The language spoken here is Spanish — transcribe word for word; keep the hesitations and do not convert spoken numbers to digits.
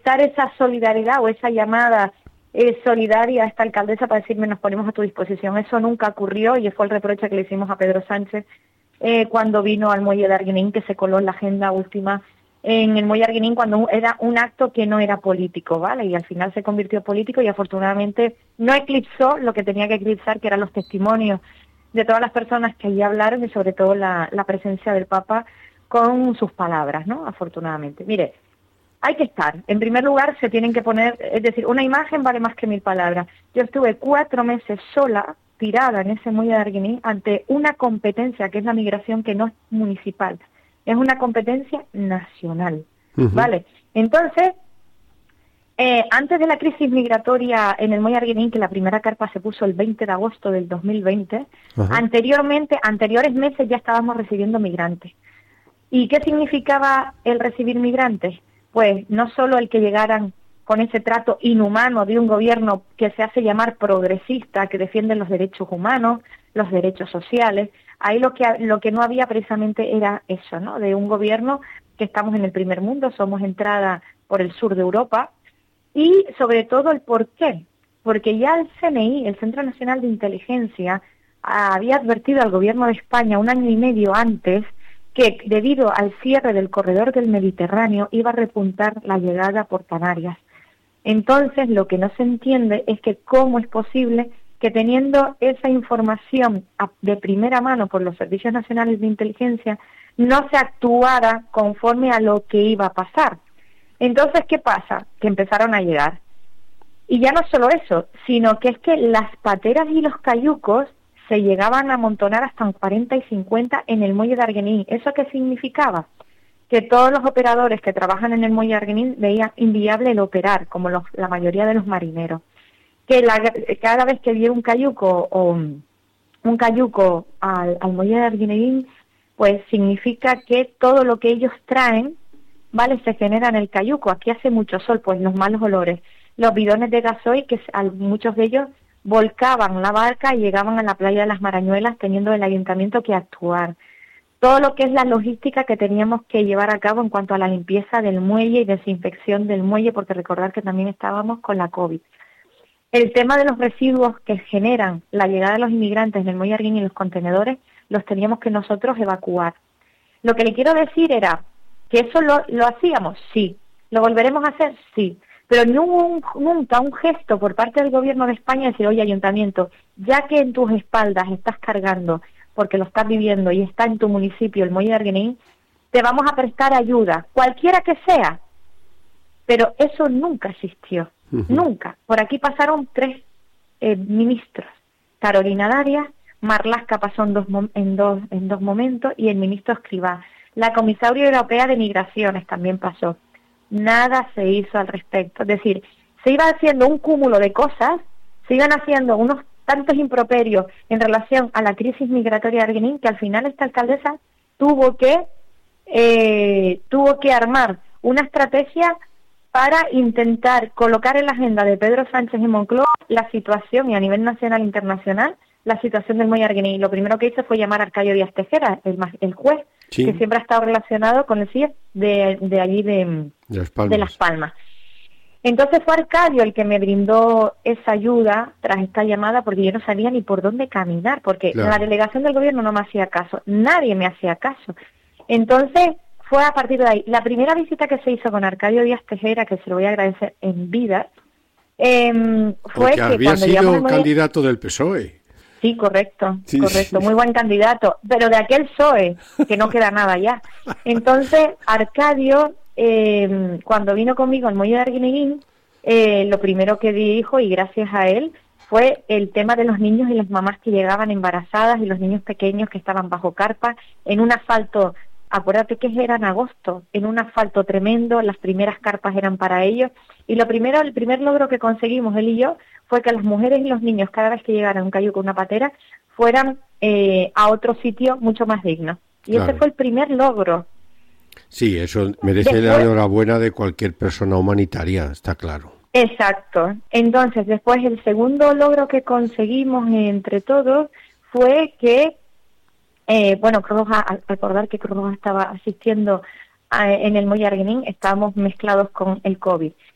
aceptar esa solidaridad o esa llamada eh, solidaria a esta alcaldesa para decirme nos ponemos a tu disposición. Eso nunca ocurrió y fue el reproche que le hicimos a Pedro Sánchez eh, cuando vino al muelle de Arguinín, que se coló en la agenda última en el muelle de Arguinín cuando era un acto que no era político, ¿vale? Y al final se convirtió en político y afortunadamente no eclipsó lo que tenía que eclipsar, que eran los testimonios de todas las personas que allí hablaron y sobre todo la, la presencia del Papa con sus palabras, ¿no? Afortunadamente. Mire, hay que estar. En primer lugar, se tienen que poner, es decir, una imagen vale más que mil palabras. Yo estuve cuatro meses sola, tirada en ese muelle de Arguinín, ante una competencia que es la migración, que no es municipal, es una competencia nacional, uh-huh. ¿vale? Entonces, eh, antes de la crisis migratoria en el muelle de Arguinín, que la primera carpa se puso el veinte de agosto del dos mil veinte, uh-huh. anteriormente, anteriores meses ya estábamos recibiendo migrantes. ¿Y qué significaba el recibir migrantes? Pues no solo el que llegaran con ese trato inhumano de un gobierno que se hace llamar progresista, que defiende los derechos humanos, los derechos sociales. Ahí lo que lo que no había precisamente era eso, ¿no? De un gobierno que estamos en el primer mundo, somos entrada por el sur de Europa, y sobre todo el por qué. Porque ya el C N I, el Centro Nacional de Inteligencia, había advertido al gobierno de España un año y medio antes que debido al cierre del corredor del Mediterráneo iba a repuntar la llegada por Canarias. Entonces, lo que no se entiende es que cómo es posible que teniendo esa información de primera mano por los servicios nacionales de inteligencia, no se actuara conforme a lo que iba a pasar. Entonces, ¿qué pasa? Que empezaron a llegar. Y ya no solo eso, sino que es que las pateras y los cayucos se llegaban a amontonar hasta en cuarenta y cincuenta en el muelle de Arguinín. ¿Eso qué significaba? Que todos los operadores que trabajan en el muelle de Arguinín veían inviable el operar, como los, la mayoría de los marineros. Que la, cada vez que viene un cayuco o un cayuco al, al muelle de Arguinín, pues significa que todo lo que ellos traen, ¿vale?, se genera en el cayuco. Aquí hace mucho sol, pues los malos olores. Los bidones de gasoil, que muchos de ellos volcaban la barca y llegaban a la playa de las Marañuelas, teniendo el ayuntamiento que actuar. Todo lo que es la logística que teníamos que llevar a cabo en cuanto a la limpieza del muelle y desinfección del muelle, porque recordar que también estábamos con la COVID. El tema de los residuos que generan la llegada de los inmigrantes en el muelle de Arguinín y los contenedores, los teníamos que nosotros evacuar. Lo que le quiero decir era que eso lo, lo hacíamos, sí. ¿Lo volveremos a hacer? Sí. Pero no hubo un, nunca un gesto por parte del gobierno de España de decir, oye, ayuntamiento, ya que en tus espaldas estás cargando, porque lo estás viviendo y está en tu municipio el muelle de Arguinín, te vamos a prestar ayuda, cualquiera que sea. Pero eso nunca existió, uh-huh. nunca. Por aquí pasaron tres eh, ministros, Carolina Darias, Marlaska pasó en dos, en, dos, en dos momentos y el ministro Escrivá. La comisaria europea de Migraciones también pasó. Nada se hizo al respecto. Es decir, se iba haciendo un cúmulo de cosas, se iban haciendo unos tantos improperios en relación a la crisis migratoria de Arguinín, que al final esta alcaldesa tuvo que eh, tuvo que armar una estrategia para intentar colocar en la agenda de Pedro Sánchez y Moncloa la situación, y a nivel nacional e internacional, la situación del muelle de Arguinín. Lo primero que hizo fue llamar a Arcadio Díaz Tejera, el, el juez, sí, que siempre ha estado relacionado con el C I E de, de allí de, de, Las de Las Palmas. Entonces fue Arcadio el que me brindó esa ayuda tras esta llamada, porque yo no sabía ni por dónde caminar, porque claro, la delegación del gobierno no me hacía caso, nadie me hacía caso. Entonces fue a partir de ahí. La primera visita que se hizo con Arcadio Díaz Tejera, que se lo voy a agradecer en vida, eh, fue porque que había cuando sido llegamos al candidato del P S O E. Sí, correcto, sí, correcto, sí. Muy buen candidato, pero de aquel P S O E, que no queda nada ya. Entonces, Arcadio, eh, cuando vino conmigo al muelle de Arguinín, eh, lo primero que dijo, y gracias a él, fue el tema de los niños y las mamás que llegaban embarazadas y los niños pequeños que estaban bajo carpa, en un asfalto, acuérdate que era en agosto, en un asfalto tremendo, las primeras carpas eran para ellos, y lo primero, el primer logro que conseguimos, él y yo, fue que las mujeres y los niños, cada vez que llegaran a un cayuco, una patera, fueran eh, a otro sitio mucho más digno. Y claro, ese fue el primer logro. Sí, eso merece después, la enhorabuena de cualquier persona humanitaria, está claro. Exacto. Entonces, después el segundo logro que conseguimos entre todos fue que, eh, bueno, Cruz Roja, al recordar que Cruz Roja estaba asistiendo a, en el muelle de Arguinín, estábamos mezclados con el COVID.